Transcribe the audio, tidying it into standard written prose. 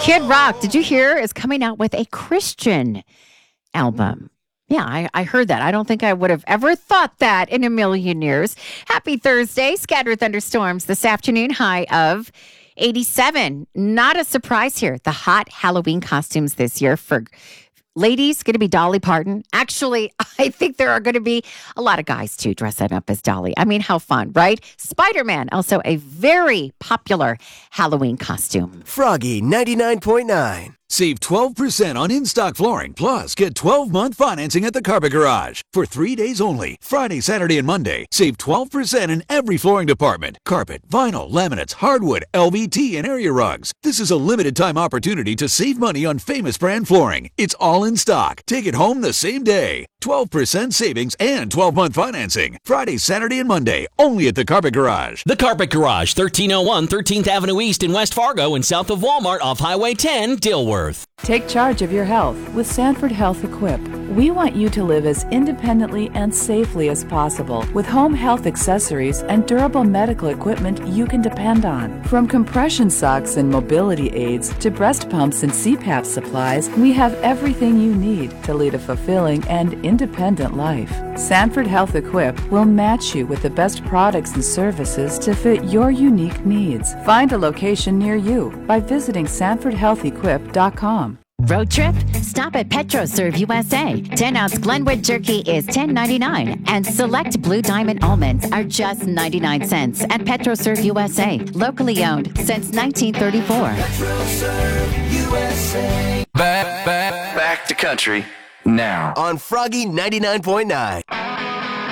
Kid Rock, did you hear, is coming out with a Christian album. Yeah, I heard that. I don't think I would have ever thought that in a million years. Happy Thursday. Scattered thunderstorms this afternoon, high of 87. Not a surprise here. The hot Halloween costumes this year for ladies, going to be Dolly Parton. Actually, I think there are going to be a lot of guys, too, dressing up as Dolly. I mean, how fun, right? Spider-Man, also a very popular Halloween costume. Froggy 99.9. Save 12% on in-stock flooring, plus get 12-month financing at the Carpet Garage. For 3 days only, Friday, Saturday, and Monday, save 12% in every flooring department. Carpet, vinyl, laminates, hardwood, LVT, and area rugs. This is a limited-time opportunity to save money on famous brand flooring. It's all in stock. Take it home the same day. 12% savings and 12-month financing. Friday, Saturday, and Monday, only at the Carpet Garage. The Carpet Garage, 1301 13th Avenue East in West Fargo and south of Walmart off Highway 10, Dilworth. Take charge of your health with Sanford Health Equip. We want you to live as independently and safely as possible with home health accessories and durable medical equipment you can depend on. From compression socks and mobility aids to breast pumps and CPAP supplies, we have everything you need to lead a fulfilling and independent life. Sanford Health Equip will match you with the best products and services to fit your unique needs. Find a location near you by visiting SanfordHealthEquip.com. Road trip? Stop at PetroServe USA. 10-ounce Glenwood jerky is $10.99, and select Blue Diamond almonds are just 99 cents at PetroServe USA. Locally owned since 1934. PetroServe USA. Back to country now on Froggy 99.9.